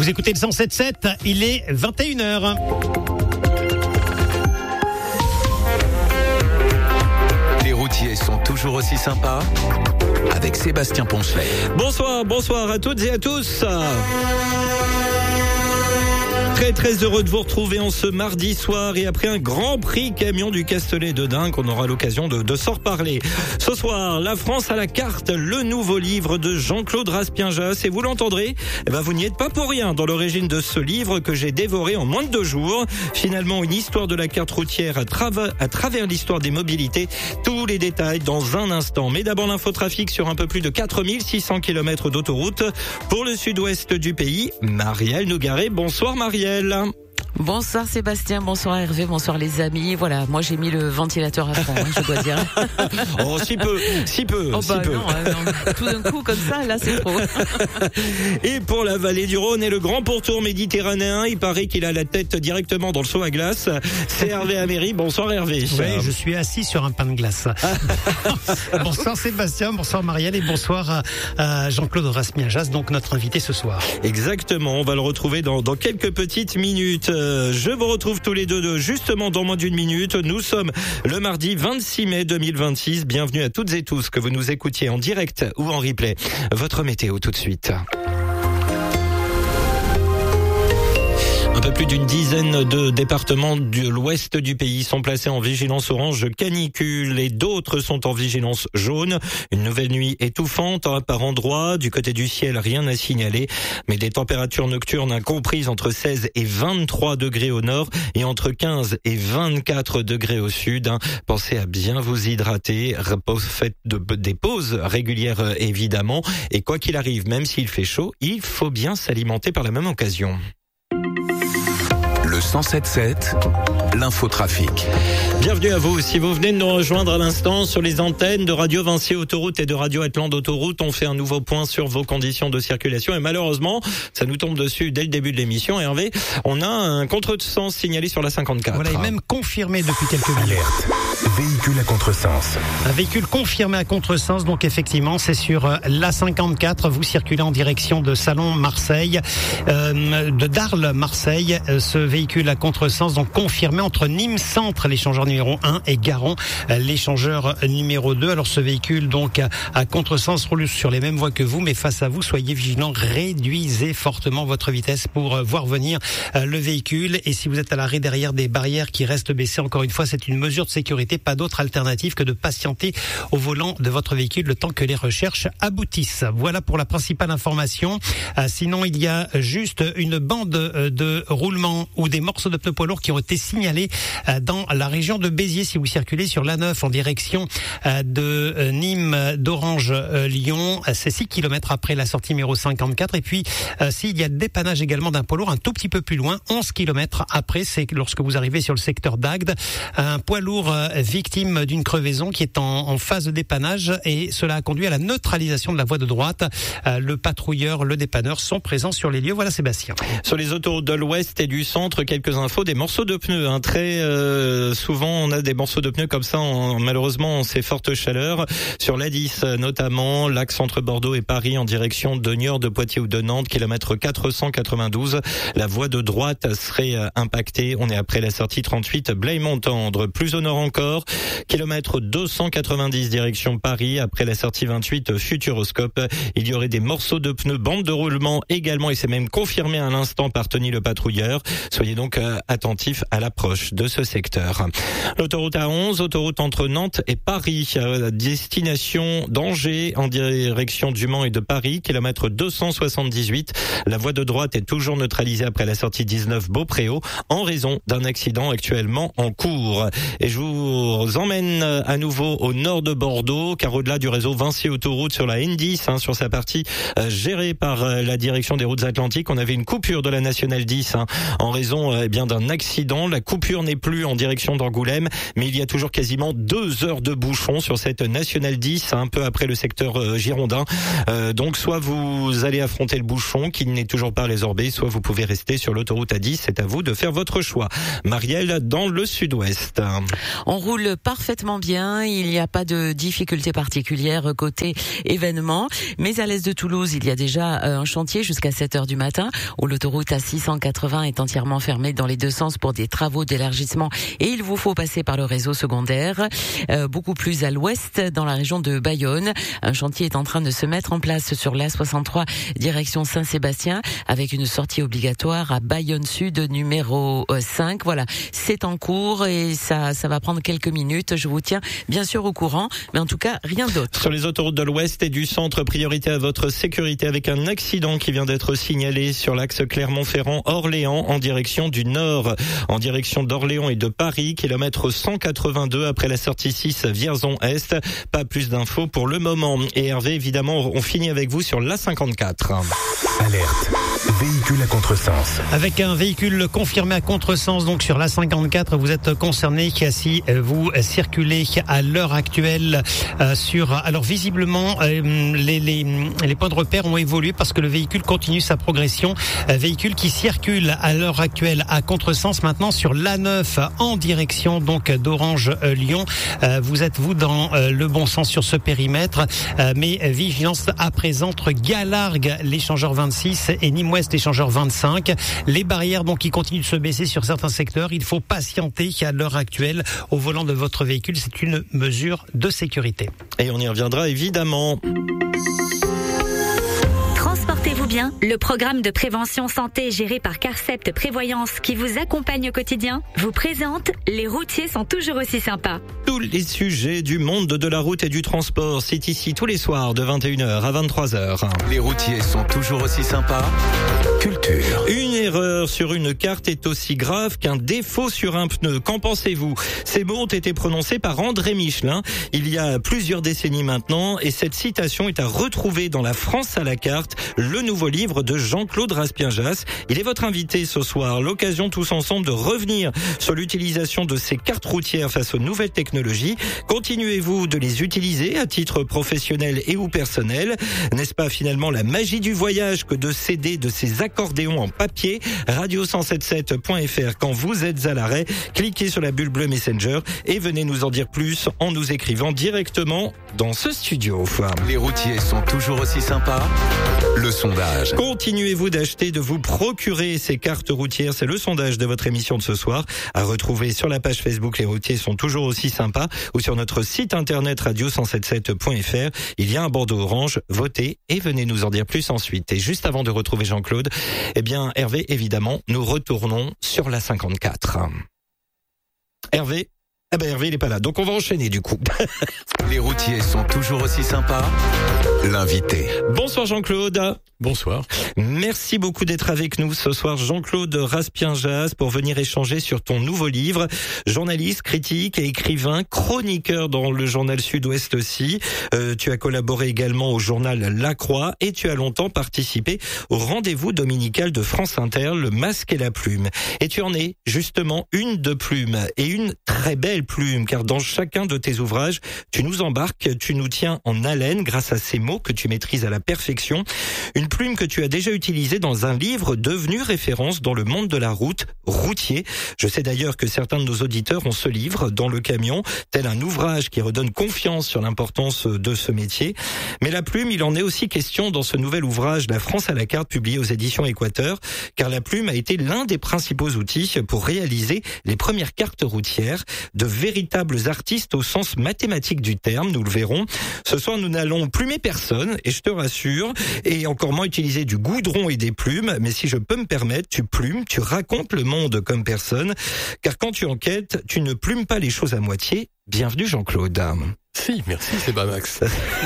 Vous écoutez le 107.7, il est 21h. Les routiers sont toujours aussi sympas avec Sébastien Poncelet. Bonsoir à toutes et à tous. Très heureux de vous retrouver en ce mardi soir et après un grand prix camion du Castellet de Dingue, on aura l'occasion de s'en reparler. Ce soir, La France à la carte, le nouveau livre de Jean-Claude Raspienjas, et vous l'entendrez, vous n'y êtes pas pour rien dans l'origine de ce livre que j'ai dévoré en moins de 2 jours. Finalement, une histoire de la carte routière à travers l'histoire des mobilités. Tous les détails dans un instant. Mais d'abord l'infotrafic sur un peu plus de 4600 km d'autoroute pour le sud-ouest du pays. Marielle Nougaret, bonsoir Marielle. Bonsoir Sébastien, bonsoir Hervé, bonsoir les amis. Voilà, moi j'ai mis le ventilateur à fond, je dois dire. Oh, si peu. Non, tout d'un coup comme ça, là c'est trop. Et pour la vallée du Rhône et le grand pourtour méditerranéen, il paraît qu'il a la tête directement dans le seau à glace. C'est Hervé Améry. Bonsoir Hervé. Oui, je suis assis sur un pain de glace. Bonsoir Sébastien, bonsoir Marielle et bonsoir à Jean-Claude Raspienjas, donc notre invité ce soir. Exactement, on va le retrouver dans quelques petites minutes. Je vous retrouve tous les deux justement dans moins d'une minute. Nous sommes le mardi 26 mai 2026. Bienvenue à toutes et tous que vous nous écoutiez en direct ou en replay. Votre météo tout de suite. Un peu plus d'une dizaine de départements de l'ouest du pays sont placés en vigilance orange canicule et d'autres sont en vigilance jaune. Une nouvelle nuit étouffante par endroits. Du côté du ciel, rien à signaler, mais des températures nocturnes comprises entre 16 et 23 degrés au nord et entre 15 et 24 degrés au sud. Pensez à bien vous hydrater. Faites des pauses régulières évidemment. Et quoi qu'il arrive, même s'il fait chaud, il faut bien s'alimenter par la même occasion. Le 107.7, l'infotrafic. Bienvenue à vous. Si vous venez de nous rejoindre à l'instant sur les antennes de Radio Vinci Autoroute et de Radio Atlante Autoroute, on fait un nouveau point sur vos conditions de circulation et malheureusement, ça nous tombe dessus dès le début de l'émission. Hervé, on a un contresens signalé sur la 54. Voilà, et même confirmé depuis quelques minutes. Alerte. Véhicule à contresens. Un véhicule confirmé à contresens, donc effectivement, c'est sur la 54. Vous circulez en direction de Salon-Marseille, de Darles-Marseille. Ce véhicule à contresens, donc confirmé entre Nîmes Centre, l'échangeur numéro 1, et Garon, l'échangeur numéro 2. Alors ce véhicule, donc, à contresens, roule sur les mêmes voies que vous, mais face à vous, soyez vigilants, réduisez fortement votre vitesse pour voir venir le véhicule. Et si vous êtes à l'arrêt derrière des barrières qui restent baissées, encore une fois, c'est une mesure de sécurité. Pas d'autre alternative que de patienter au volant de votre véhicule le temps que les recherches aboutissent. Voilà pour la principale information. Sinon, il y a juste une bande de roulement ou des morceaux de pneus poids lourds qui ont été signalés dans la région de Béziers. Si vous circulez sur l'A9 en direction de Nîmes, d'Orange, Lyon, c'est 6 km après la sortie numéro 54. Et puis, s'il y a dépannage également d'un poids lourd un tout petit peu plus loin, 11 km après, c'est lorsque vous arrivez sur le secteur d'Agde, un poids lourd victime d'une crevaison qui est en phase de dépannage et cela a conduit à la neutralisation de la voie de droite. Le patrouilleur, le dépanneur sont présents sur les lieux. Voilà Sébastien. Sur les autoroutes de l'ouest et du centre, quelques infos, des morceaux de pneus. Très souvent, on a des morceaux de pneus comme ça, malheureusement, en ces fortes chaleurs. Sur l'A10 notamment, l'axe entre Bordeaux et Paris en direction de Niort, de Poitiers ou de Nantes, kilomètre 492. La voie de droite serait impactée. On est après la sortie 38 Blaye-Montendre. Plus au nord encore, kilomètre 290 direction Paris. Après la sortie 28 Futuroscope, il y aurait des morceaux de pneus, bande de roulement également, et c'est même confirmé à l'instant par Tony le patrouilleur. Soyez donc attentifs à l'approche de ce secteur. L'autoroute A11, autoroute entre Nantes et Paris, destination d'Angers en direction du Mans et de Paris, kilomètre 278. La voie de droite est toujours neutralisée après la sortie 19 Beaupréau en raison d'un accident actuellement en cours. Et je vous emmène à nouveau au nord de Bordeaux, car au-delà du réseau Vinci Autoroute sur la N10, sur sa partie gérée par la direction des routes atlantiques, on avait une coupure de la nationale 10 en raison d'un accident. La coupure n'est plus en direction d'Angoulême, mais il y a toujours quasiment 2 heures de bouchon sur cette nationale 10, un peu après le secteur girondin. Donc soit vous allez affronter le bouchon qui n'est toujours pas résorbé, soit vous pouvez rester sur l'autoroute A10. C'est à vous de faire votre choix. Marielle, dans le sud-ouest. On roule roule parfaitement bien. Il n'y a pas de difficultés particulières côté événement. Mais à l'est de Toulouse, il y a déjà un chantier jusqu'à 7h du matin où l'autoroute A680 est entièrement fermée dans les deux sens pour des travaux d'élargissement et il vous faut passer par le réseau secondaire. Beaucoup plus à l'ouest, dans la région de Bayonne, un chantier est en train de se mettre en place sur l'A63 direction Saint-Sébastien avec une sortie obligatoire à Bayonne Sud numéro 5. Voilà, c'est en cours et ça va prendre quelques minutes. Je vous tiens bien sûr au courant, mais en tout cas, rien d'autre. Sur les autoroutes de l'Ouest et du centre, priorité à votre sécurité avec un accident qui vient d'être signalé sur l'axe Clermont-Ferrand-Orléans en direction du nord. En direction d'Orléans et de Paris, kilomètre 182 après la sortie 6 Vierzon-Est. Pas plus d'infos pour le moment. Et Hervé, évidemment, on finit avec vous sur l'A54. Alerte. Véhicule à contresens. Avec un véhicule confirmé à contresens, donc sur l'A54, vous êtes concerné si vous circulez à l'heure actuelle alors visiblement les points de repère ont évolué parce que le véhicule continue sa progression. Véhicule qui circule à l'heure actuelle à contresens maintenant sur l'A9 en direction donc d'Orange-Lyon. Vous êtes dans le bon sens sur ce périmètre, mais vigilance à présent entre Galargues, l'échangeur 26 et Nîmes-Ouest, l'échangeur 25. Les barrières donc qui continuent de se baisser sur certains secteurs. Il faut patienter à l'heure actuelle au volant de votre véhicule. C'est une mesure de sécurité. Et on y reviendra évidemment. Transportez-vous bien. Le programme de prévention santé géré par Carcept Prévoyance qui vous accompagne au quotidien vous présente Les routiers sont toujours aussi sympas. Tous les sujets du monde de la route et du transport, c'est ici tous les soirs de 21h à 23h. Les routiers sont toujours aussi sympas. Culture. Une erreur sur une carte est aussi grave qu'un défaut sur un pneu. Qu'en pensez-vous ? Ces mots ont été prononcés par André Michelin il y a plusieurs décennies maintenant et cette citation est à retrouver dans La France à la carte, le nouveau livre de Jean-Claude Raspien-Jass. Il est votre invité ce soir. L'occasion tous ensemble de revenir sur l'utilisation de ces cartes routières face aux nouvelles technologies. Continuez-vous de les utiliser à titre professionnel et ou personnel ? N'est-ce pas finalement la magie du voyage que de céder de ces accordéons en papier ? Radio177.fr quand vous êtes à l'arrêt, cliquez sur la bulle bleue Messenger et venez nous en dire plus en nous écrivant directement dans ce studio. Les routiers sont toujours aussi sympas. Le sondage. Continuez-vous d'acheter, de vous procurer ces cartes routières ? C'est le sondage de votre émission de ce soir à retrouver sur la page Facebook Les routiers sont toujours aussi sympas ou sur notre site internet radio177.fr. Il y a un bandeau orange, votez et venez nous en dire plus ensuite. Et juste avant de retrouver Jean-Claude, Hervé, évidemment, nous retournons sur la 54. Hervé, il est pas là, donc on va enchaîner du coup. Les routiers sont toujours aussi sympas. L'invité. Bonsoir Jean-Claude. Bonsoir. Merci beaucoup d'être avec nous ce soir, Jean-Claude Raspien-Jass, pour venir échanger sur ton nouveau livre. Journaliste, critique et écrivain, chroniqueur dans le journal Sud-Ouest aussi. Tu as collaboré également au journal La Croix et tu as longtemps participé au rendez-vous dominical de France Inter, Le Masque et la Plume. Et tu en es justement une de plume et une très belle plume, car dans chacun de tes ouvrages, tu nous embarques, tu nous tiens en haleine grâce à ces mots que tu maîtrises à la perfection. Une plume que tu as déjà utilisée dans un livre devenu référence dans le monde de la route, Routier. Je sais d'ailleurs que certains de nos auditeurs ont ce livre dans le camion, tel un ouvrage qui redonne confiance sur l'importance de ce métier. Mais la plume, il en est aussi question dans ce nouvel ouvrage La France à la carte publié aux éditions Équateur, car la plume a été l'un des principaux outils pour réaliser les premières cartes routières, de véritables artistes au sens mathématique du terme, nous le verrons. Ce soir, nous n'allons plumer personne, et je te rassure, et encore moins utiliser du goudron et des plumes, mais si je peux me permettre, tu plumes, tu racontes le monde comme personne, car quand tu enquêtes, tu ne plumes pas les choses à moitié. Bienvenue Jean-Claude. Si, merci, c'est pas Max.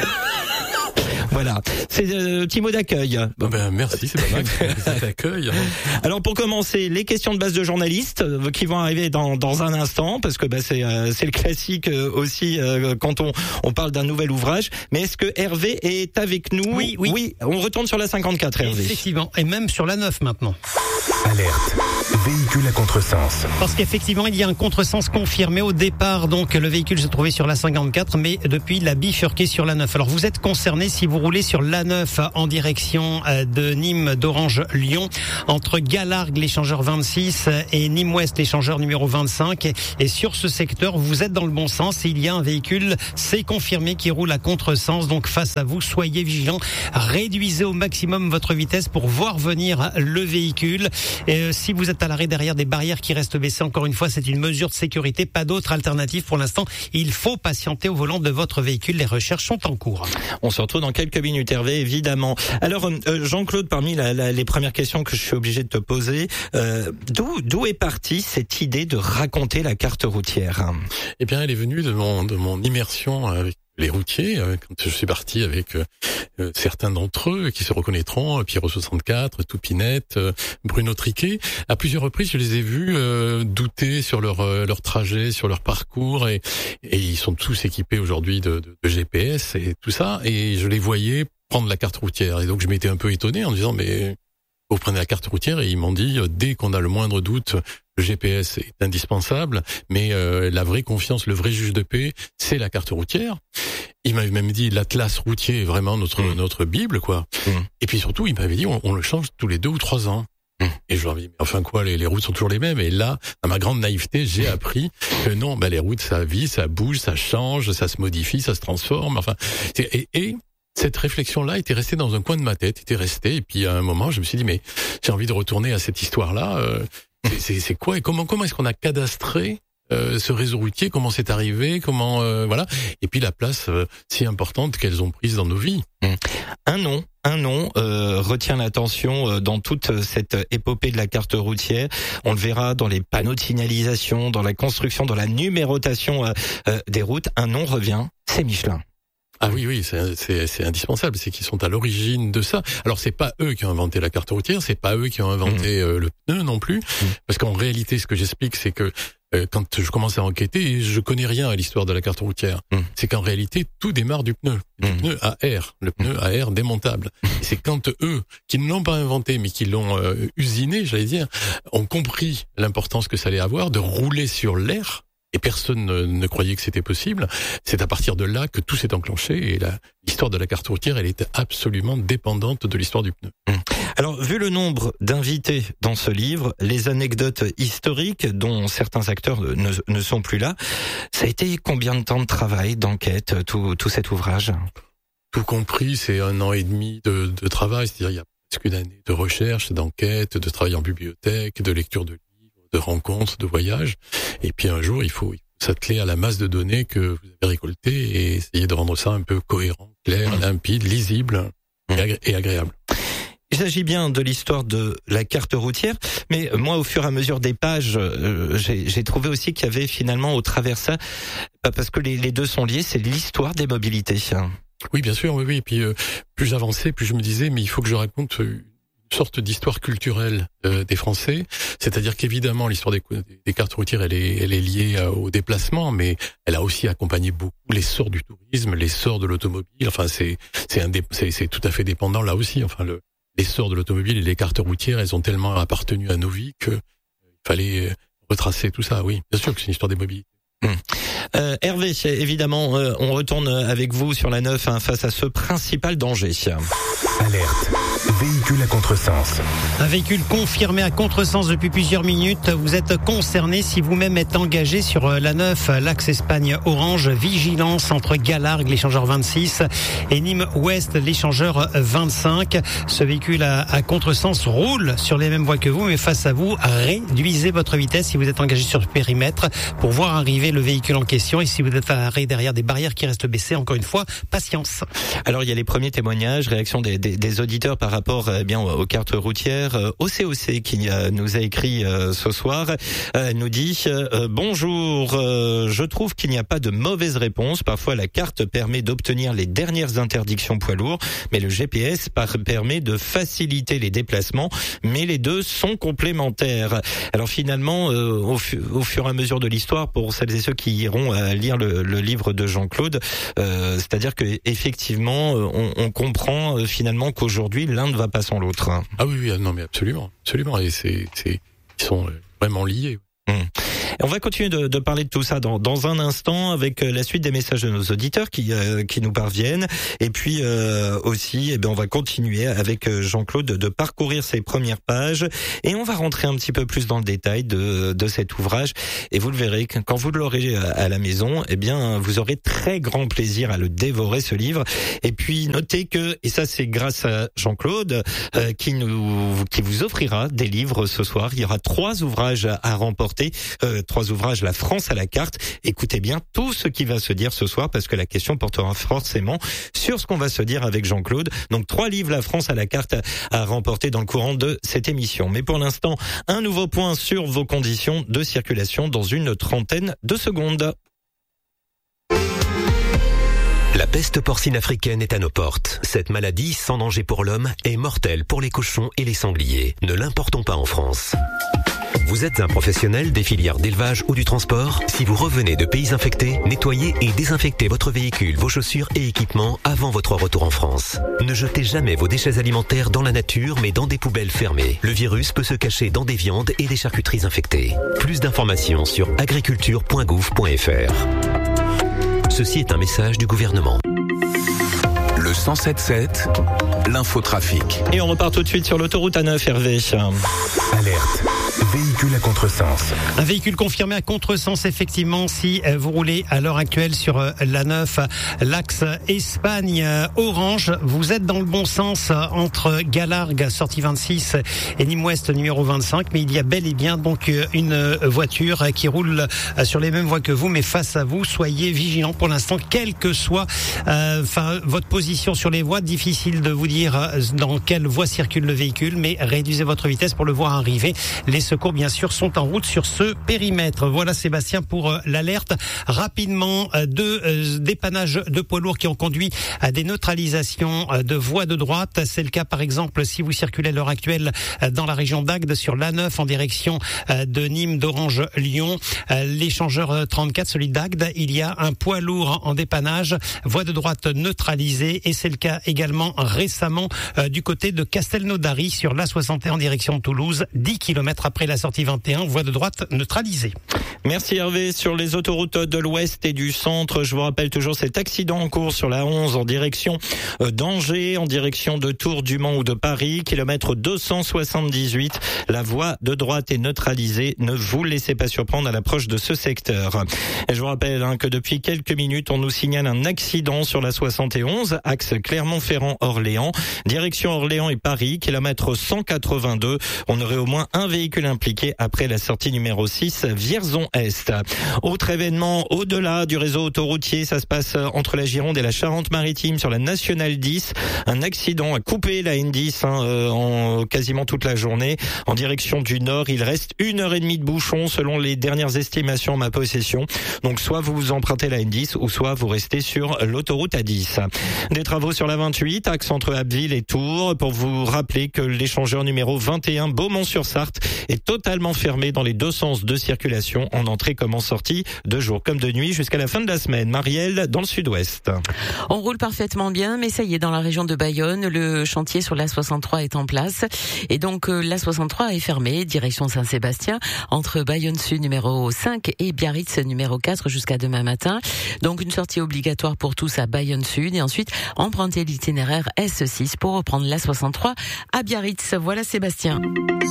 Voilà, c'est petit mot d'accueil. Merci, c'est pas Max, c'est l'accueil. Alors pour commencer, les questions de base de journalistes qui vont arriver dans un instant, parce que c'est le classique aussi quand on parle d'un nouvel ouvrage. Mais est-ce que Hervé est avec nous ? Oui, on retourne sur la 54, Hervé. Effectivement, et même sur la 9 maintenant. Alerte. Véhicule à contresens. Parce qu'effectivement, il y a un contresens confirmé au départ. Donc, le véhicule se trouvait sur la 54, mais depuis, il a bifurqué sur la 9. Alors, vous êtes concerné si vous vous roulez sur l'A9 en direction de Nîmes d'Orange Lyon, entre Galargues, l'échangeur 26 et Nîmes Ouest, l'échangeur numéro 25. Et sur ce secteur, vous êtes dans le bon sens. Il y a un véhicule, c'est confirmé, qui roule à contresens. Donc face à vous, soyez vigilants. Réduisez au maximum votre vitesse pour voir venir le véhicule. Et si vous êtes à l'arrêt derrière des barrières qui restent baissées, encore une fois, c'est une mesure de sécurité. Pas d'autre alternative pour l'instant. Il faut patienter au volant de votre véhicule. Les recherches sont en cours. On se retrouve dans quelques minutes, Hervé, évidemment. Alors, Jean-Claude, parmi les premières questions que je suis obligé de te poser, d'où est partie cette idée de raconter la carte routière? Eh bien, elle est venue de mon immersion avec les routiers, quand je suis parti avec certains d'entre eux qui se reconnaîtront, Pierrot 64, Toupinette, Bruno Triquet. À plusieurs reprises, je les ai vus douter sur leur trajet, sur leur parcours, et ils sont tous équipés aujourd'hui de GPS et tout ça, et je les voyais prendre la carte routière. Et donc, je m'étais un peu étonné en disant, mais vous prenez la carte routière? Et ils m'ont dit, dès qu'on a le moindre doute, le GPS est indispensable, mais la vraie confiance, le vrai juge de paix, c'est la carte routière. Il m'avait même dit, l'atlas routier est vraiment notre Bible, quoi. Et puis surtout, il m'avait dit, on le change tous les 2 ou 3 ans. Et je leur ai dit, mais enfin quoi, les routes sont toujours les mêmes. Et là, dans ma grande naïveté, j'ai appris que non, les routes, ça vit, ça bouge, ça change, ça se modifie, ça se transforme. Enfin, et cette réflexion-là était restée dans un coin de ma tête, et puis à un moment, je me suis dit, mais j'ai envie de retourner à cette histoire-là. C'est quoi et comment est-ce qu'on a cadastré ce réseau routier? Comment c'est arrivé? Voilà. Et puis la place si importante qu'elles ont prise dans nos vies. Un nom retient l'attention dans toute cette épopée de la carte routière. On le verra dans les panneaux de signalisation, dans la construction, dans la numérotation des routes. Un nom revient, c'est Michelin. Ah oui, c'est indispensable. C'est qu'ils sont à l'origine de ça. Alors c'est pas eux qui ont inventé la carte routière, c'est pas eux qui ont inventé le pneu non plus, parce qu'en réalité, ce que j'explique, c'est que quand je commence à enquêter, je connais rien à l'histoire de la carte routière. C'est qu'en réalité, tout démarre du pneu à air, le pneu à air démontable. Et c'est quand eux, qui ne l'ont pas inventé, mais qui l'ont usiné, j'allais dire, ont compris l'importance que ça allait avoir de rouler sur l'air. Et personne ne croyait que c'était possible. C'est à partir de là que tout s'est enclenché, et l'histoire de la carte routière, elle était absolument dépendante de l'histoire du pneu. Alors, vu le nombre d'invités dans ce livre, les anecdotes historiques dont certains acteurs ne sont plus là, ça a été combien de temps de travail, d'enquête, tout cet ouvrage? Tout compris, c'est 1 an et demi de travail. C'est-à-dire, il y a presque une année de recherche, d'enquête, de travail en bibliothèque, de lecture de livres, de rencontres, de voyages. Et puis un jour, il faut s'atteler à la masse de données que vous avez récoltées et essayer de rendre ça un peu cohérent, clair, limpide, lisible et agréable. Il s'agit bien de l'histoire de la carte routière, mais moi, au fur et à mesure des pages, j'ai trouvé aussi qu'il y avait finalement au travers ça, parce que les deux sont liés, c'est l'histoire des mobilités. Oui, bien sûr, oui. Et puis plus j'avançais, plus je me disais, mais il faut que je raconte une sorte d'histoire culturelle des Français. C'est-à-dire qu'évidemment, l'histoire des cartes routières, elle est liée au déplacement, mais elle a aussi accompagné beaucoup l'essor du tourisme, l'essor de l'automobile. Enfin, c'est tout à fait dépendant là aussi. Enfin, l'essor de l'automobile et les cartes routières, elles ont tellement appartenu à nos vies qu'il fallait retracer tout ça. Oui, bien sûr que c'est une histoire des mobilités. Hervé, évidemment, on retourne avec vous sur la 9 face à ce principal danger. Alerte. Véhicule à contresens. Un véhicule confirmé à contresens depuis plusieurs minutes. Vous êtes concerné si vous-même êtes engagé sur la 9, l'axe Espagne-Orange. Vigilance entre Galargues, l'échangeur 26, et Nîmes Ouest, l'échangeur 25. Ce véhicule à contresens roule sur les mêmes voies que vous, mais face à vous, réduisez votre vitesse si vous êtes engagé sur le périmètre pour voir arriver le véhicule en question. Et si vous êtes à l'arrêt derrière des barrières qui restent baissées, encore une fois, patience. Alors, il y a les premiers témoignages, réactions des auditeurs par rapport aux cartes routières. OCOC qui nous a écrit ce soir nous dit bonjour, je trouve qu'il n'y a pas de mauvaise réponse. Parfois la carte permet d'obtenir les dernières interdictions poids lourds, mais le GPS permet de faciliter les déplacements, mais les deux sont complémentaires. Alors finalement au fur et à mesure de l'histoire, pour celles et ceux qui iront lire le livre de Jean-Claude, c'est-à-dire que effectivement on comprend finalement qu'aujourd'hui l'un ne va pas sans l'autre. Ah oui, non mais absolument. Et ils sont vraiment liés. Et on va continuer de parler de tout ça dans un instant avec la suite des messages de nos auditeurs qui nous parviennent. Et puis aussi, on va continuer avec Jean-Claude de parcourir ses premières pages et on va rentrer un petit peu plus dans le détail de cet ouvrage. Et vous le verrez, quand vous l'aurez à la maison, vous aurez très grand plaisir à le dévorer, ce livre. Et puis notez que, et ça c'est grâce à Jean-Claude qui vous offrira des livres ce soir. Il y aura 3 ouvrages à remporter, 3 ouvrages La France à la carte. Écoutez bien tout ce qui va se dire ce soir parce que la question portera forcément sur ce qu'on va se dire avec Jean-Claude. Donc 3 livres La France à la carte à remporter dans le courant de cette émission. Mais pour l'instant, un nouveau point sur vos conditions de circulation dans une trentaine de secondes. La peste porcine africaine est à nos portes. Cette maladie, sans danger pour l'homme, est mortelle pour les cochons et les sangliers. Ne l'importons pas en France. Vous êtes un professionnel des filières d'élevage ou du transport? Si vous revenez de pays infectés, nettoyez et désinfectez votre véhicule, vos chaussures et équipements avant votre retour en France. Ne jetez jamais vos déchets alimentaires dans la nature, mais dans des poubelles fermées. Le virus peut se cacher dans des viandes et des charcuteries infectées. Plus d'informations sur agriculture.gouv.fr. Ceci est un message du gouvernement. Le 107.7, l'infotrafic. Et on repart tout de suite sur l'autoroute A9, Hervé. Alerte. Véhicule à contresens. Un véhicule confirmé à contresens, effectivement, si vous roulez à l'heure actuelle sur l'A9, l'axe Espagne-Orange. Vous êtes dans le bon sens entre Galargues, sortie 26, et Nîmes-Ouest, numéro 25. Mais il y a bel et bien donc une voiture qui roule sur les mêmes voies que vous, mais face à vous. Soyez vigilants pour l'instant, quelle que soit votre position sur les voies. Difficile de vous dire dans quelle voie circule le véhicule, mais réduisez votre vitesse pour le voir arriver. Les secours, bien sûr, sont en route sur ce périmètre. Voilà, Sébastien, pour l'alerte. Rapidement, dépannages de poids lourds qui ont conduit à des neutralisations de voies de droite. C'est le cas, par exemple, si vous circulez à l'heure actuelle dans la région d'Agde sur l'A9 en direction de Nîmes, d'Orange, Lyon. L'échangeur 34, celui d'Agde, il y a un poids lourd en dépannage, voie de droite neutralisée, et c'est le cas également récemment du côté de Castelnaudary sur l'A61 en direction de Toulouse, 10 km après la sortie 21, voie de droite neutralisée. Merci Hervé. Sur les autoroutes de l'Ouest et du Centre, je vous rappelle toujours cet accident en cours sur la 11 en direction d'Angers, en direction de Tours, du Mans ou de Paris, kilomètre 278. La voie de droite est neutralisée. Ne vous laissez pas surprendre à l'approche de ce secteur. Et je vous rappelle que depuis quelques minutes, on nous signale un accident sur la 71, axe Clermont-Ferrand-Orléans, direction Orléans et Paris, kilomètre 182. On aurait au moins un véhicule impliqué après la sortie numéro 6, Vierzon-Est. Autre événement, au-delà du réseau autoroutier, ça se passe entre la Gironde et la Charente-Maritime sur la Nationale 10. Un accident a coupé la N10 en quasiment toute la journée. En direction du nord, il reste 1h30 de bouchon selon les dernières estimations en ma possession. Donc soit vous empruntez la N10 ou soit vous restez sur l'autoroute A10. Des travaux sur la 28, axe entre Abbeville et Tours, pour vous rappeler que l'échangeur numéro 21 Beaumont-sur-Sarthe est totalement fermé dans les deux sens de circulation, en entrée comme en sortie, de jour comme de nuit jusqu'à la fin de la semaine. Marielle, dans le sud-ouest. On roule parfaitement bien, mais ça y est, dans la région de Bayonne, le chantier sur l'A63 est en place. Et donc, l'A63 est fermé, direction Saint-Sébastien, entre Bayonne Sud numéro 5 et Biarritz numéro 4 jusqu'à demain matin. Donc, une sortie obligatoire pour tous à Bayonne Sud et ensuite emprunter l'itinéraire S6 pour reprendre l'A63 à Biarritz. Voilà, Sébastien.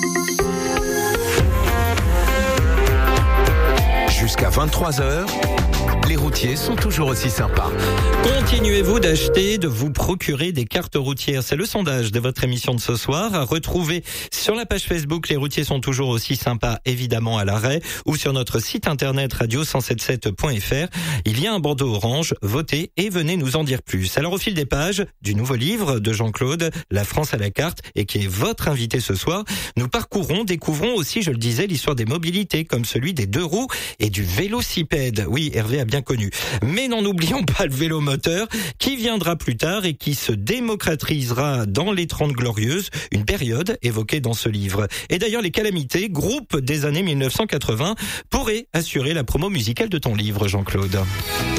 Jusqu'à 23h, les routiers sont toujours aussi sympas. Continuez-vous d'acheter, de vous procurer des cartes routières? C'est le sondage de votre émission de ce soir, à retrouver sur la page Facebook. Les routiers sont toujours aussi sympas, évidemment, à l'arrêt, ou sur notre site internet radio177.fr. Il y a un bandeau orange, votez et venez nous en dire plus. Alors, au fil des pages du nouveau livre de Jean-Claude, La France à la carte, et qui est votre invité ce soir, nous découvrons aussi, je le disais, l'histoire des mobilités, comme celui des 2 roues et du vélocipède. Oui, Hervé a bien connu. Mais n'en oublions pas le vélomoteur, qui viendra plus tard et qui se démocratisera dans les 30 Glorieuses, une période évoquée dans ce livre. Et d'ailleurs, les Calamités, groupe des années 1980, pourraient assurer la promo musicale de ton livre, Jean-Claude.